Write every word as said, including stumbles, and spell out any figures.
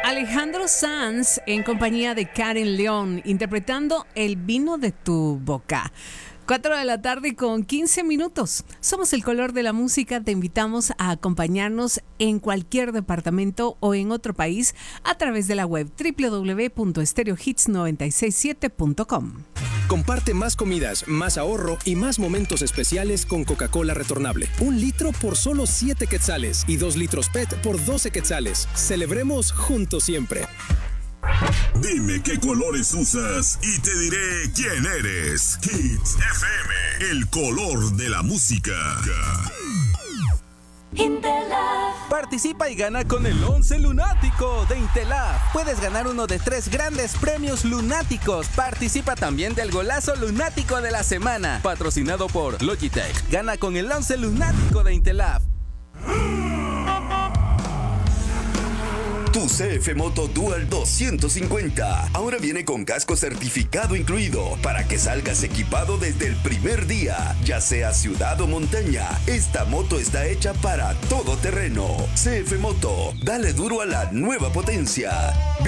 Alejandro Sanz en compañía de Karen León, interpretando El vino de tu boca. cuatro de la tarde con quince minutos. Somos el color de la música. Te invitamos a acompañarnos en cualquier departamento o en otro país a través de la web doble u doble u doble u punto stereo hits noventa y seis siete punto com. Comparte más comidas, más ahorro y más momentos especiales con Coca-Cola retornable. Un litro por solo siete quetzales y dos litros P E T por doce quetzales. Celebremos juntos siempre. Dime qué colores usas y te diré quién eres. Hits F M, el color de la música. Intelab. Participa y gana con el once lunático de Intelab. Puedes ganar uno de tres grandes premios lunáticos. Participa también del golazo lunático de la semana, patrocinado por Logitech. Gana con el once lunático de Intelab. Tu C F Moto Dual doscientos cincuenta ahora viene con casco certificado incluido para que salgas equipado desde el primer día, ya sea ciudad o montaña. Esta moto está hecha para todo terreno. C F Moto, dale duro a la nueva potencia.